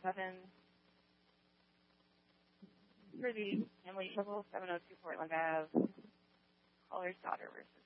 for the family trouble, 702 Portland Ave, caller's daughter versus